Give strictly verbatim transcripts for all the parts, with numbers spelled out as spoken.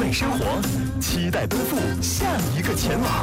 爱生活，期待奔赴下一个前往。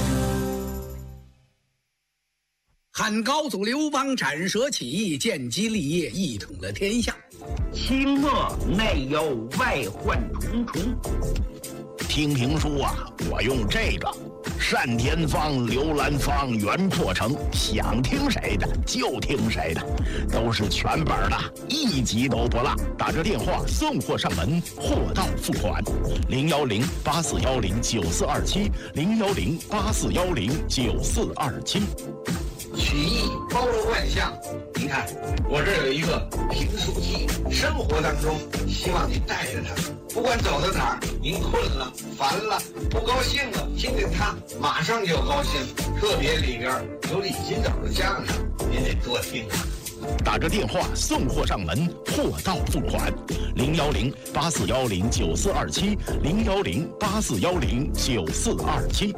汉高祖刘邦斩蛇起义，建基立业，一统了天下。 清末内忧外患重重。 听评书啊，我用这个单田芳、刘兰芳原破成，想听谁的就听谁的，都是全本的，一集都不落。打着电话送货上门，货到付款。零幺零八四幺零九四二七，零幺零八四幺零九四二七。 曲艺包罗万象，您看我这有一个评书机，生活当中希望您带着它，不管走到哪儿，您困了、烦了、不高兴了，听听它，马上就高兴。特别里边有李金斗的相声，您得多听啊。 打着电话送货上门，货到付款。零幺零八四幺零九四二七，零幺零八四幺零九四二七。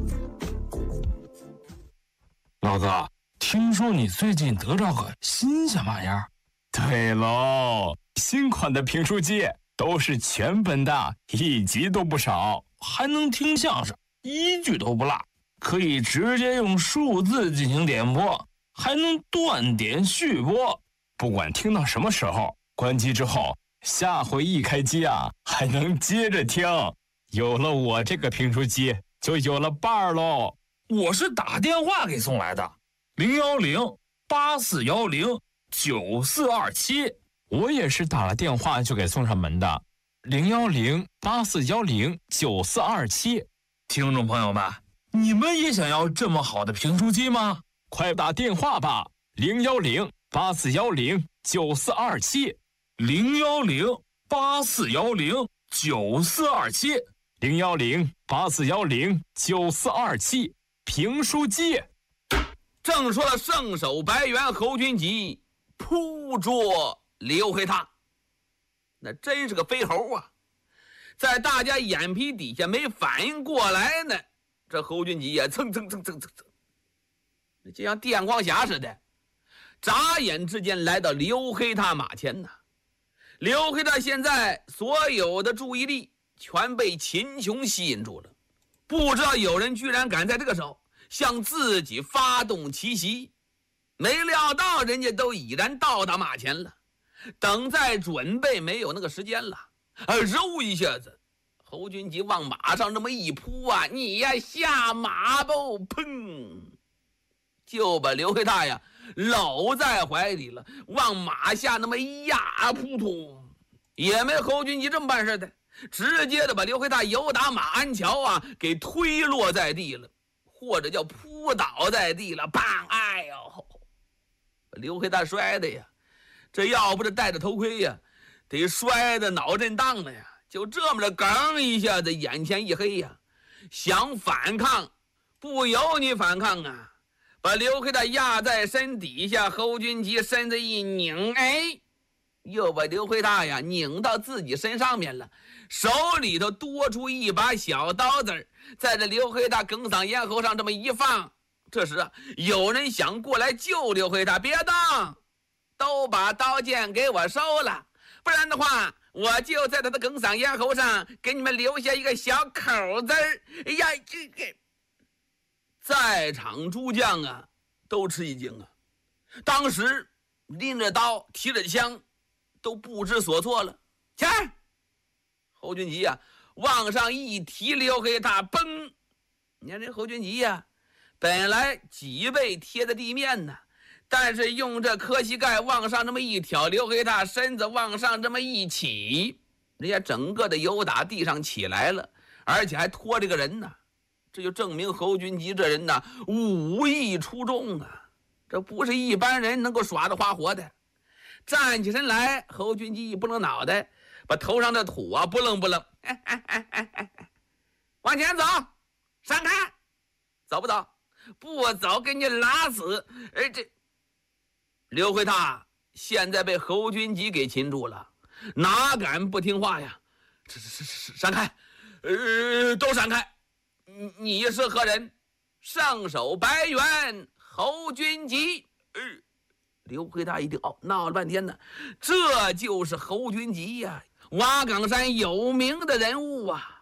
老子听说你最近得着个新鲜玩意儿？对喽，新款的评书机都是全本的，一集都不少，还能听相声，一句都不落，可以直接用数字进行点播，还能断点续播。不管听到什么时候，关机之后，下回一开机啊，还能接着听。有了我这个评书机，就有了伴儿喽。我是打电话给送来的，零幺零八四幺零九四二七。我也是打了电话就给送上门的，零幺零八四幺零九四二七。听众朋友们，你们也想要这么好的评书机吗？快打电话吧，零幺零八四幺零九四二七，零幺零八四幺零九四二七，零幺零八四幺零九四二七。评书机。 正说了圣手白猿侯君集扑捉刘黑闼，那真是个飞猴啊，在大家眼皮底下没反应过来呢，这侯君集呀蹭蹭蹭蹭蹭蹭，就像电光侠似的，眨眼之间来到刘黑闼马前呐。刘黑闼现在所有的注意力全被秦琼吸引住了，不知道有人居然敢在这个时候向自己发动奇袭，没料到人家都已然到达马前了，等再准备没有那个时间了。啊，揉一下子，侯君集往马上这么一扑啊，你呀下马吧，砰，就把刘黑闼呀搂在怀里了，往马下那么一压，扑通，也没侯君集这么办事的，直接的把刘黑闼由打马鞍桥啊给推落在地了，或者叫扑倒在地了，砰！哎呦，刘黑闼摔的呀，这要不是戴着头盔呀，得摔的脑震荡了呀。就这么着，梗一下子，眼前一黑呀，想反抗不由你反抗啊，把刘黑闼压在身底下，侯君集身子一拧，哎，又把刘黑闼呀拧到自己身上面了，手里头多出一把小刀子，在这刘黑闼哽嗓咽喉上这么一放。这时啊，有人想过来救刘黑闼，别动，都把刀剑给我收了，不然的话我就在他的哽嗓咽喉上给你们留下一个小口子。哎呀，这个在场诸将啊都吃一惊啊，当时拎着刀提着枪都不知所措了。起来！侯君集呀往上一提刘黑闼，嘣！你看这侯君集呀本来脊背贴在地面呢，但是用这磕膝盖往上这么一挑，刘黑闼身子往上这么一起，人家整个的由打地上起来了，而且还拖这个人呢，这就证明侯君集这人呢武艺出众啊，这不是一般人能够耍得花活的。站起身来，侯君集一拨弄脑袋，把头上的土啊不楞不楞，哎哎哎哎哎哎，往前走，闪开，走不走？不走，给你拉死！哎，这刘黑闼现在被侯君集给擒住了，哪敢不听话呀？这这这闪开！呃，都闪开！你你是何人？圣手白猿侯君集。呃，刘黑闼一听，哦，闹了半天呢，这就是侯君集呀，瓦岗山有名的人物啊。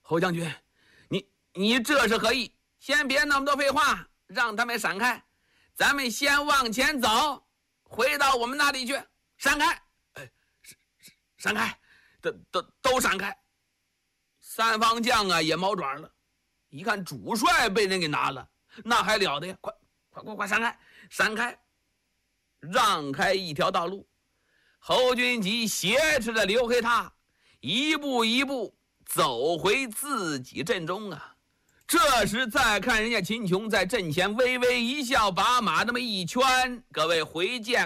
侯将军，你你这是何意？先别那么多废话，让他们闪开，咱们先往前走，回到我们那里去。闪开！哎，闪开！都都都闪开！三方将啊也毛爪了，一看主帅被人给拿了，那还了得呀！快快快快闪开！闪开！让开一条道路。侯君集挟持着刘黑闼，一步一步走回自己阵中啊。这时再看人家秦琼在阵前微微一笑，把马那么一圈，各位回见，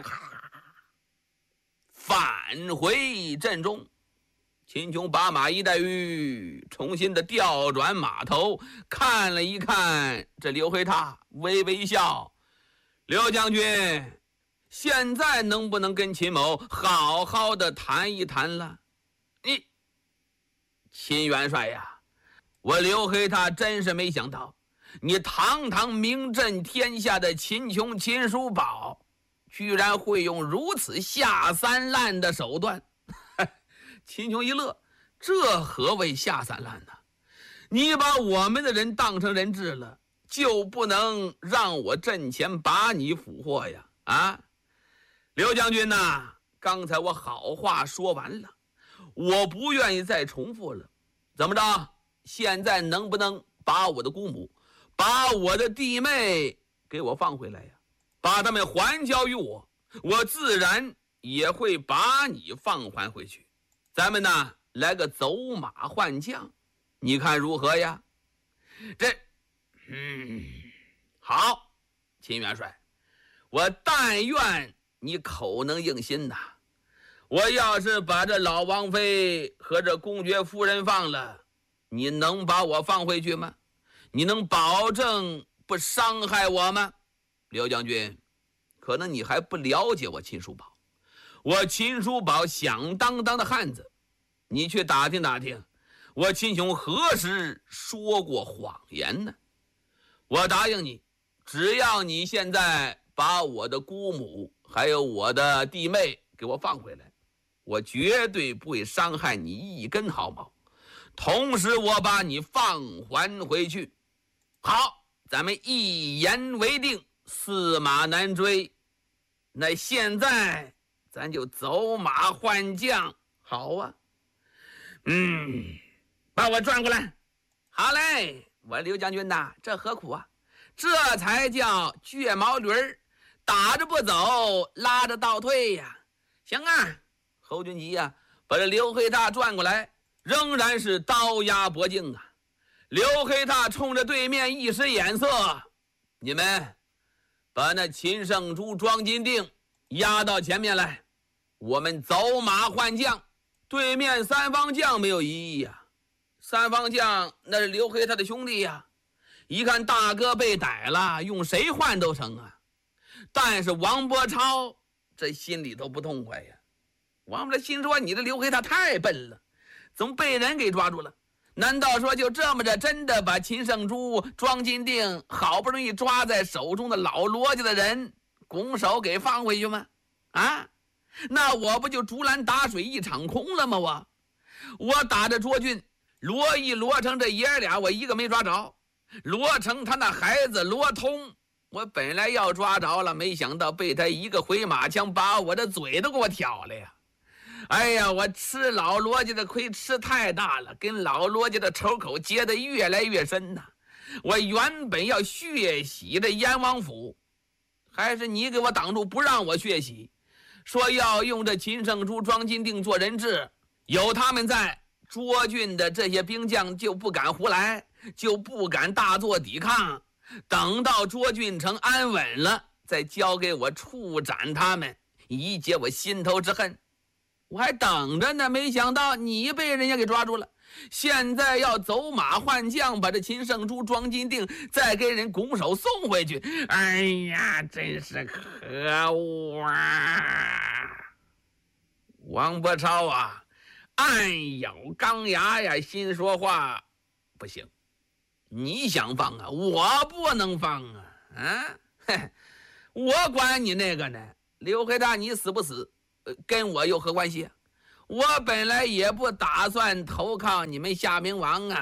返回阵中。秦琼把马一带鱼，重新的调转马头，看了一看这刘黑闼，微微一笑：刘将军，现在能不能跟秦某好好的谈一谈了？你秦元帅呀，我刘黑闼真是没想到，你堂堂名震天下的秦琼秦叔宝，居然会用如此下三滥的手段。秦琼一乐，这何谓下三滥呢？你把我们的人当成人质了，就不能让我阵前把你俘获呀？啊，刘将军呐，刚才我好话说完了，我不愿意再重复了。怎么着？现在能不能把我的姑母，把我的弟妹给我放回来呀？把他们还交于我，我自然也会把你放还回去。咱们呢，来个走马换将，你看如何呀？这，嗯，好，秦元帅，我但愿你口能应心呐。我要是把这老王妃和这公爵夫人放了，你能把我放回去吗？你能保证不伤害我吗？刘将军，可能你还不了解我秦叔宝。我秦叔宝响当当的汉子，你去打听打听，我秦琼何时说过谎言呢？我答应你，只要你现在把我的姑母还有我的弟妹给我放回来，我绝对不会伤害你一根毫毛，同时我把你放还回去。好，咱们一言为定，驷马难追。那现在咱就走马换将，好啊。嗯，把我转过来。好嘞，我刘将军呐，这何苦啊？这才叫倔毛驴儿，打着不走，拉着倒退呀。行啊，侯君集呀，把这刘黑闼转过来，仍然是刀压脖颈啊。刘黑闼冲着对面一使眼色，你们把那秦圣珠、庄金锭押到前面来，我们走马换将。对面三方将没有异议呀，三方将那是刘黑闼的兄弟呀，一看大哥被逮了，用谁换都成啊。但是王伯超这心里头不痛快呀，王伯超心说，你这刘黑闼太笨了，怎么被人给抓住了？难道说就这么着真的把秦圣珠、庄金锭好不容易抓在手中的老罗家的人拱手给放回去吗？啊，那我不就竹篮打水一场空了吗？我我打着卓俊、罗毅、罗成这爷俩，我一个没抓着。罗成他那孩子罗通，我本来要抓着了，没想到被他一个回马枪把我的嘴都给我挑了呀！哎呀，我吃老罗家的亏吃太大了，跟老罗家的仇口结得越来越深呐。我原本要血洗这燕王府，还是你给我挡住不让我血洗，说要用这秦圣珠、庄金锭做人质，有他们在，卓俊的这些兵将就不敢胡来，就不敢大做抵抗。等到卓俊城安稳了，再交给我处斩他们，以解我心头之恨。我还等着呢，没想到你被人家给抓住了。现在要走马换将，把这秦圣珠、庄金锭再给人拱手送回去。哎呀，真是可恶啊！王伯超啊，暗咬钢牙呀，心说话不行，你想放啊，我不能放啊！啊，嘿，我管你那个呢，刘黑闼你死不死，跟我有何关系？我本来也不打算投靠你们夏明王啊，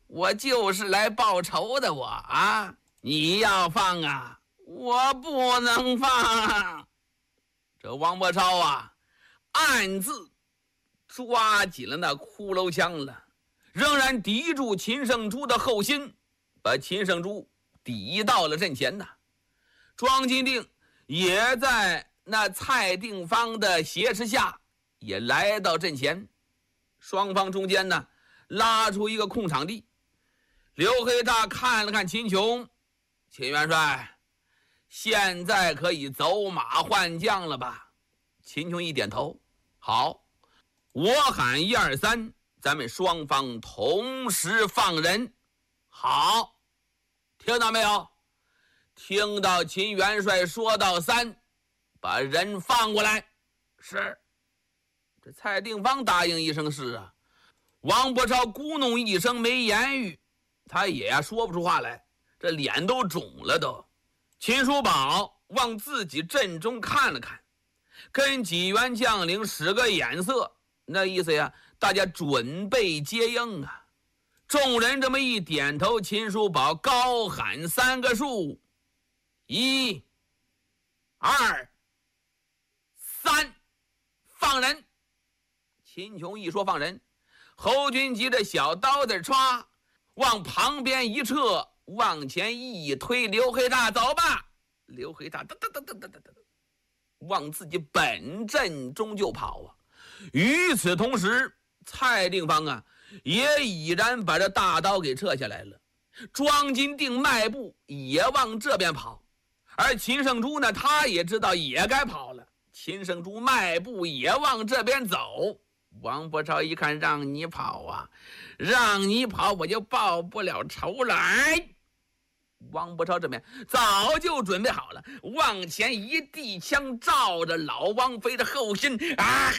我就是来报仇的我啊！你要放啊，我不能放。这王伯超啊，暗自抓紧了那骷髅枪了，仍然抵住秦圣珠的后心，把秦圣珠抵到了阵前呐。庄金定也在那蔡定方的挟持下，也来到阵前。双方中间呢，拉出一个空场地。刘黑大看了看秦琼，秦元帅，现在可以走马换将了吧？秦琼一点头，好，我喊一二三，咱们双方同时放人。好，听到没有？听到秦元帅说到三，把人放过来。是。这蔡定方答应一声是啊。王伯超咕哝一声没言语，他也呀说不出话来，这脸都肿了都。秦叔宝往自己阵中看了看，跟几员将领使个眼色，那意思呀，大家准备接应啊。众人这么一点头，秦叔宝高喊三个数：一、二、三，放人。秦琼一说放人，侯军急着小刀子歘，往旁边一撤，往前一推，刘黑大走吧。刘黑大噔噔噔噔噔噔噔往自己本阵中就跑啊。与此同时，蔡定方啊也已然把这大刀给撤下来了。庄金定迈步也往这边跑，而秦圣珠呢，他也知道也该跑了。秦圣珠迈步也往这边走。王伯超一看，让你跑啊，让你跑我就报不了仇来。王伯超这边早就准备好了，往前一递枪，照着老王妃的后心啊，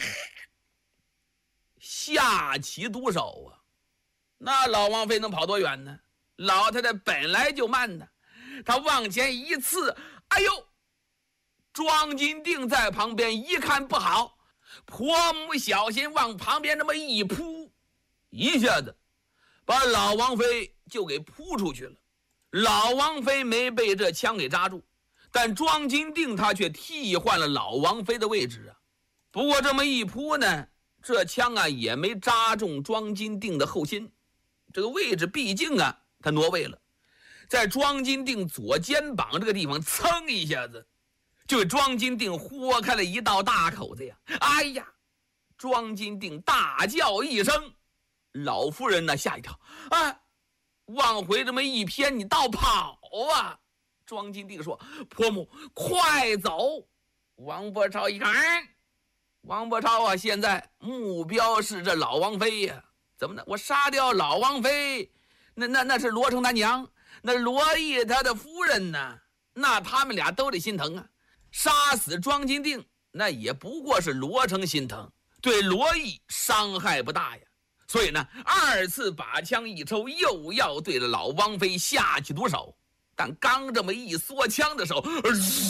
下起毒手啊！那老王妃能跑多远呢？老太太本来就慢的，她往前一刺，哎呦！庄金定在旁边一看不好，婆母小心往旁边这么一扑，一下子把老王妃就给扑出去了。老王妃没被这枪给扎住，但庄金定他却替换了老王妃的位置啊。不过这么一扑呢，这枪啊也没扎中庄金定的后心，这个位置毕竟啊他挪位了，在庄金定左肩膀这个地方噌一下子就给庄金定豁开了一道大口子呀！哎呀，庄金定大叫一声，老夫人呢吓一跳啊，往回这么一偏，你倒跑啊！庄金定说：“婆母，快走！”王伯超一看，哎，王伯超啊，现在目标是这老王妃呀、啊，怎么呢？我杀掉老王妃，那那那是罗成他娘，那罗毅他的夫人呢？那他们俩都得心疼啊。杀死庄金定，那也不过是罗成心疼，对罗毅伤害不大呀。所以呢，二次把枪一抽，又要对着老王妃下起毒手。但刚这么一缩枪的时候，呃、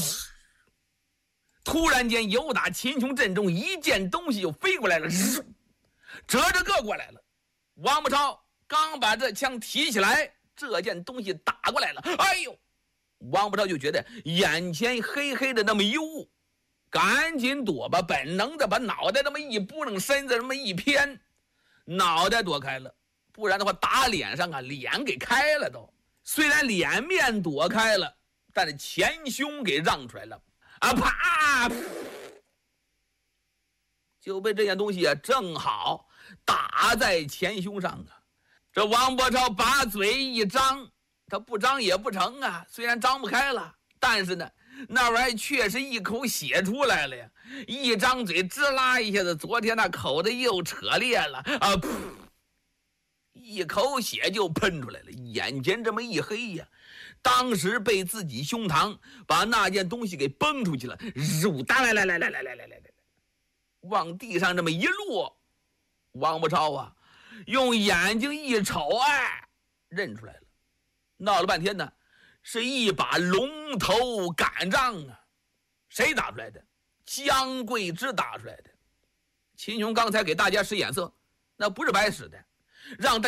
突然间由打秦琼阵中一件东西就飞过来了，折着个过来了。王伯超刚把这枪提起来，这件东西打过来了，哎呦！王伯超就觉得眼前黑黑的那么一雾，赶紧躲吧，本能的把脑袋那么一扑棱，身子那么一偏，脑袋躲开了，不然的话打脸上啊，脸给开了都。虽然脸面躲开了，但是前胸给让出来了啊！啪，就被这件东西啊正好打在前胸上啊。这王伯超把嘴一张，他不张也不成啊，虽然张不开了，但是呢，那玩意儿确实一口血出来了呀！一张嘴，吱啦一下子，昨天那口子又扯裂了啊！噗，一口血就喷出来了，眼前这么一黑呀，当时被自己胸膛把那件东西给崩出去了，肉哒来来来来来来来来来，往地上这么一落，王伯超啊，用眼睛一瞅，哎，认出来了。闹了半天呢，是一把龙头杆杖啊！谁打出来的？姜桂枝打出来的。秦琼刚才给大家使眼色，那不是白使的，让大